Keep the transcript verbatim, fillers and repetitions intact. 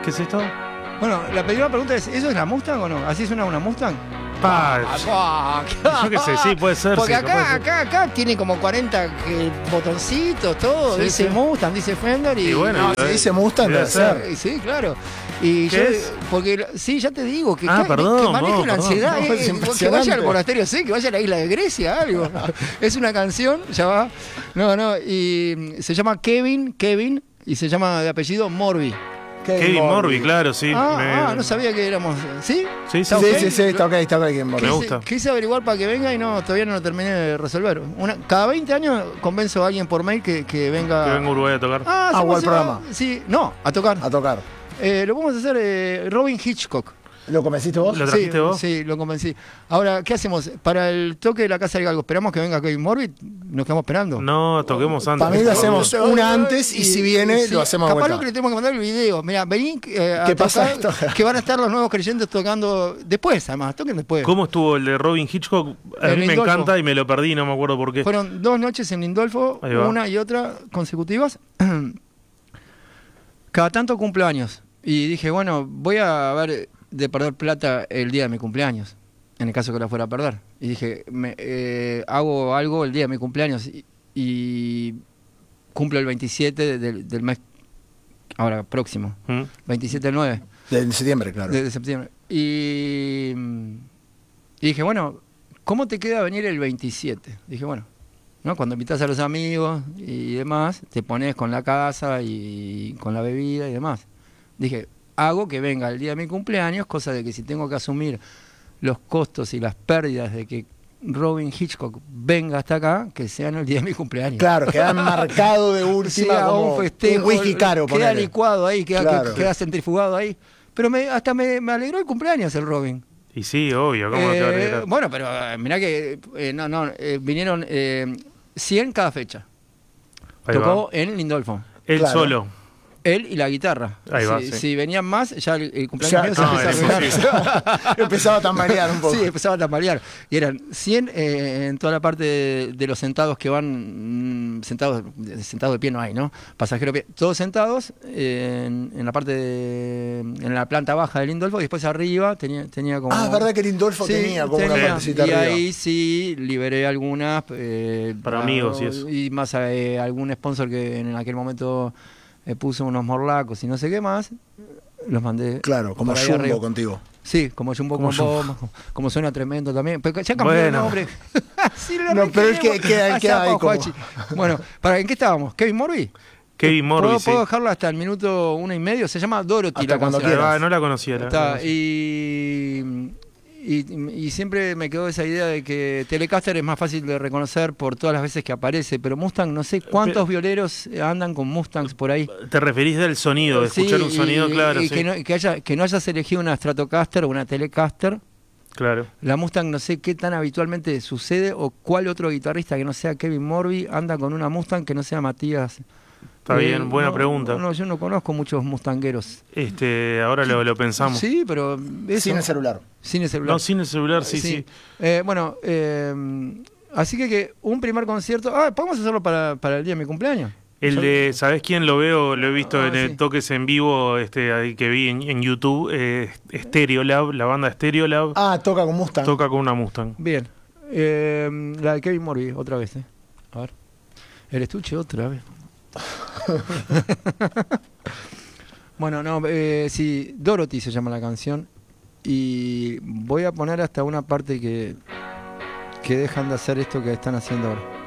¿Qué es esto? Bueno, la primera pregunta es, ¿eso es la Mustang o no? ¿Así suena una Mustang? Pa, Ah, yo qué sé, sí, puede ser. Porque sí, acá, puede ser. acá, acá tiene como cuarenta eh, botoncitos, todo. Sí, dice sí. Mustang, dice Fender y... Y bueno, No, si dice Mustang, debe ser. Eh, Sí, claro. Y ¿Qué yo, es? porque sí, ya te digo, que, Ah, que, perdón, que maneje no, la perdón. ansiedad, No, eh, es que impresionante. vaya al monasterio, sí, que vaya a la isla de Grecia, algo. Es una canción, ya va. No, no, y se llama Kevin, Kevin, y se llama de apellido Morby. Kevin Morby, claro, sí. Ah, me- ah, no sabía que éramos. ¿Sí? Sí, sí, ¿Está Sí, ok? sí, sí, está ok, está ok. Kevin Morby. Me Quise- gusta. Quise averiguar para que venga y no, todavía no lo terminé de resolver. Una, cada veinte años convenzo a alguien por mail que, que venga. Que venga a Uruguay a tocar. Ah, Ah, hacemos o al programa. Sí, no, a tocar. A tocar. Eh, lo vamos a hacer eh, Robin Hitchcock. ¿Lo convenciste vos? ¿Lo trajiste sí, vos? Sí, lo convencí. Ahora, ¿qué hacemos? Para el toque de la Casa del Galgo, ¿esperamos que venga Kevin Morby? ¿Nos quedamos esperando? No, toquemos antes. Para mí lo hacemos una antes y si viene sí, lo hacemos de capaz vuelta. lo que le tenemos que mandar el video. Mira, vení eh, a ¿Qué pasa tocar, esto? que van a estar los nuevos creyentes tocando después, además, toquen después. ¿Cómo estuvo el de Robin Hitchcock? A El mí me Lindolfo. encanta y me lo perdí, no me acuerdo por qué. Fueron dos noches en Lindolfo, Ahí va. una y otra consecutivas. Cada tanto cumpleaños. Y dije, bueno, voy a ver de perder plata el día de mi cumpleaños, en el caso que la fuera a perder. Y dije, me, eh, hago algo el día de mi cumpleaños y, y cumplo el veintisiete del, del mes, ahora próximo, ¿Mm? veintisiete del nueve De septiembre, claro. de, de septiembre. Y, y dije, bueno, ¿cómo te queda venir el veintisiete? Dije, bueno, ¿no? Cuando invitas a los amigos y demás, te pones con la casa y con la bebida y demás. Dije, hago que venga el día de mi cumpleaños, cosa de que si tengo que asumir los costos y las pérdidas de que Robin Hitchcock venga hasta acá, que sean el día de mi cumpleaños. Claro, queda marcado de última Sea como un festejo, un whisky caro. queda ponele. licuado ahí, queda, Claro. queda centrifugado ahí. Pero me, hasta me, me alegró el cumpleaños el Robin. Y sí, obvio, ¿cómo no te va a Eh, alegrar? bueno, pero eh, mirá que eh, no, no, eh, vinieron eh, cien cada fecha. Ahí Tocó va. en Lindolfo. Él Claro. solo. Él y la guitarra. Ahí va, si, sí. si venían más, ya el, el cumpleaños Ya, mío se no, empezaba a era arruinar. Empezaba a tambalear un poco. Sí, empezaba a tambalear. Y eran cien eh, en toda la parte de, de los sentados que van, mm, sentados, sentados de pie no hay, ¿no? Pasajeros de pie, todos sentados eh, en, en la parte de, en la planta baja del Lindolfo y después arriba tenía, tenía como... Ah, es verdad que Lindolfo Sí, tenía como una tenía. partecita Y arriba. ahí sí liberé algunas eh, Para amigos y eso. y más eh, algún sponsor que en aquel momento eh, puso unos morlacos y no sé qué más, los mandé. Claro, como por ahí Jumbo arriba. contigo. Sí, como Jumbo Como con Jumbo. Bob, como suena tremendo también. Pero ya cambió Bueno. el nombre. Sí, lo No, pero es que requeremos. queda- Ah, queda zapa, ahí como- Juachi. Bueno, ¿para, ¿en qué estábamos? ¿Kevin Morby? Kevin Morby, ¿Puedo, sí. ¿Puedo dejarlo hasta el minuto uno y medio? Se llama Dorothy Hasta la cuando canción. Ahí va, quieras. no la conocía. la- Está, la conocía. y, y, y siempre me quedó esa idea de que Telecaster es más fácil de reconocer por todas las veces que aparece, pero Mustang, no sé cuántos Pe- violeros andan con Mustangs por ahí. Te referís del sonido, de escuchar Sí, un sonido, y, claro. y sí. que, no, que, haya, que no hayas elegido una Stratocaster o una Telecaster. Claro. La Mustang no sé qué tan habitualmente sucede o cuál otro guitarrista que no sea Kevin Morby anda con una Mustang que no sea Matías. Está Eh, bien, buena no, pregunta. No, yo no conozco muchos mustangueros. Este, ahora lo, lo pensamos. Sí, pero eso, Sin el celular. Sin el celular. No, sin el celular, sí, sí. Eh, bueno, eh, así que, que un primer concierto. Ah, podemos hacerlo para, para el día de mi cumpleaños. El Yo- de, ¿sabés quién lo veo? Lo he visto Ah, en el sí. Toques en vivo este ahí que vi en, en YouTube. Eh, Stereolab, la banda Stereolab, Ah, toca con Mustang. toca con una Mustang. Bien. Eh, la de Kevin Morby, otra vez. Eh. A ver. El estuche otra vez. Bueno, no, eh, sí, Dorothy se llama la canción. Y voy a poner hasta una parte que, que dejan de hacer esto que están haciendo ahora.